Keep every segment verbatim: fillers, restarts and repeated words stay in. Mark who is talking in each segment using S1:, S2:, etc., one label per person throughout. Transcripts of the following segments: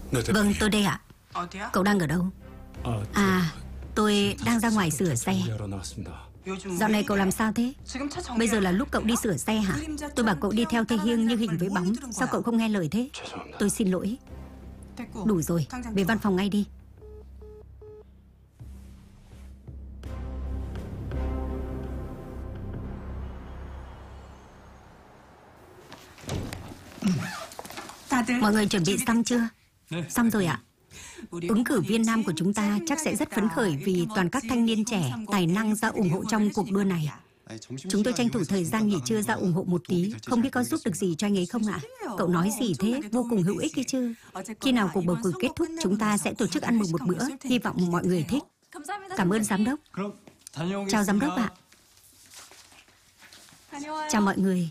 S1: Vâng, tôi đây ạ. Cậu đang ở đâu? À, tôi đang ra ngoài sửa xe. Dạo này cậu làm sao thế? Bây giờ là lúc cậu đi sửa xe hả? Tôi bảo cậu đi theo Thế Hiêng như hình với bóng. Sao cậu không nghe lời thế? Tôi xin lỗi. Đủ rồi, về văn phòng ngay đi. Mọi người chuẩn bị xong chưa? Xong rồi ạ. Ứng cử viên nam của chúng ta chắc sẽ rất phấn khởi vì toàn các thanh niên trẻ, tài năng ra ủng hộ trong cuộc đua này. Chúng tôi tranh thủ thời gian nghỉ trưa ra ủng hộ một tí. Không biết có giúp được gì cho anh ấy không ạ? Cậu nói gì thế? Vô cùng hữu ích ấy chứ. Khi nào cuộc bầu cử kết thúc, chúng ta sẽ tổ chức ăn mừng một bữa. Hy vọng mọi người thích. Cảm ơn giám đốc. Chào giám đốc ạ. Chào mọi người.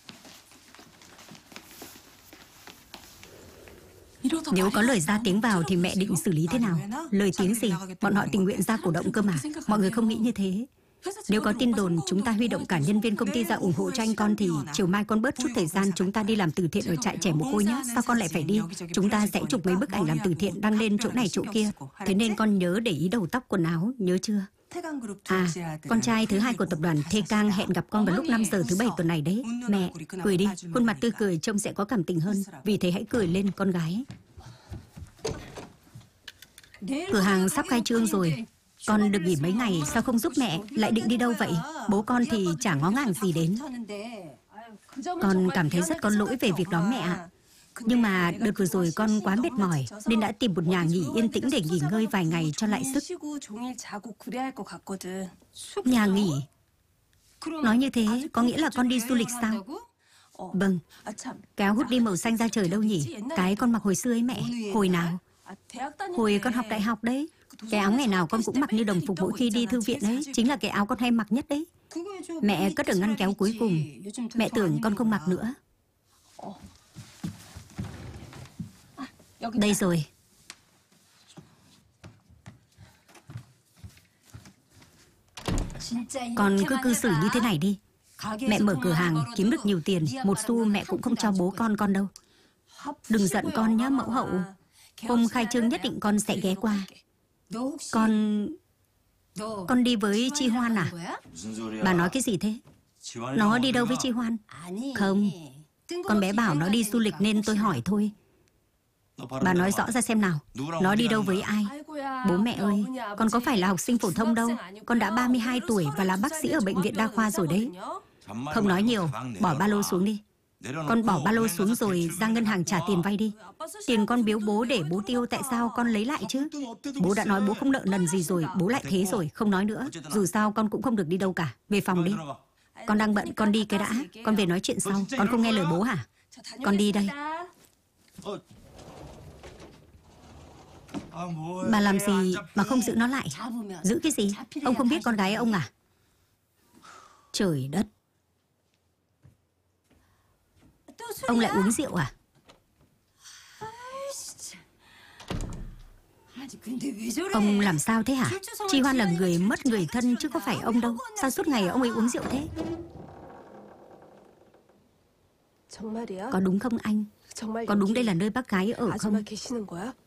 S1: Nếu có lời ra tiếng vào thì mẹ định xử lý thế nào? Lời tiếng gì? Bọn họ tình nguyện ra cổ động cơ mà. Mọi người không nghĩ như thế. Nếu có tin đồn chúng ta huy động cả nhân viên công ty ra ủng hộ cho anh con thì chiều mai con bớt chút thời gian chúng ta đi làm từ thiện ở trại trẻ mồ côi nhé. Sao con lại phải đi? Chúng ta sẽ chụp mấy bức ảnh làm từ thiện đăng lên chỗ này chỗ kia. Thế nên con nhớ để ý đầu tóc quần áo, nhớ chưa? À, con trai thứ hai của tập đoàn Thê Cang hẹn gặp con vào lúc năm giờ thứ bảy tuần này đấy. Mẹ, cười đi, khuôn mặt tươi cười trông sẽ có cảm tình hơn. Vì thế hãy cười lên con gái. Cửa hàng sắp khai trương rồi. Con được nghỉ mấy ngày, sao không giúp mẹ? Lại định đi đâu vậy? Bố con thì chả ngó ngàng gì đến. Con cảm thấy rất có lỗi về việc đó mẹ ạ. Nhưng mà đợt vừa rồi con quá mệt mỏi nên đã tìm một nhà nghỉ yên tĩnh để nghỉ ngơi vài ngày cho lại sức. Nhà nghỉ? Nói như thế có nghĩa là con đi du lịch sao? Vâng. Cái áo hoodie màu xanh da trời đâu nhỉ? Cái con mặc hồi xưa ấy mẹ. Hồi nào? Hồi con học đại học đấy. Cái áo ngày nào con cũng mặc như đồng phục mỗi khi đi thư viện đấy. Chính là cái áo con hay mặc nhất đấy. Mẹ cất ở ngăn kéo cuối cùng. Mẹ tưởng con không mặc nữa. Đây rồi. Con cứ cư xử như thế này đi. Mẹ mở cửa hàng kiếm được nhiều tiền, một xu mẹ cũng không cho bố con con đâu. Đừng giận con nhé mẫu hậu. Hôm khai trương nhất định con sẽ ghé qua. Con... Con đi với Chi Hoan à? Bà nói cái gì thế? Nó đi đâu với Chi Hoan? Không. Con bé bảo nó đi du lịch nên tôi hỏi thôi. Bà nói rõ ra xem nào. Nó đi đâu với ai? Bố mẹ ơi, con có phải là học sinh phổ thông đâu. Con đã ba mươi hai tuổi và là bác sĩ ở bệnh viện đa khoa rồi đấy. Không nói nhiều, bỏ ba lô xuống đi. Con bỏ ba lô xuống rồi ra ngân hàng trả tiền vay đi. Tiền con biếu bố để bố tiêu, tại sao con lấy lại chứ? Bố đã nói bố không nợ nần gì rồi, bố lại thế rồi, không nói nữa. Dù sao con cũng không được đi đâu cả. Về phòng đi. Con đang bận, con đi cái đã. Con về nói chuyện sau. Con không nghe lời bố hả? Con đi đây. Bà làm gì mà không giữ nó lại? Giữ cái gì? Ông không biết con gái ông à? Trời đất. Ông lại uống rượu à? Ông làm sao thế hả? Chi Hoan là người mất người thân chứ có phải ông đâu. Sao suốt ngày ông ấy uống rượu thế? Có đúng không anh? Có đúng đây là nơi bác gái ở không?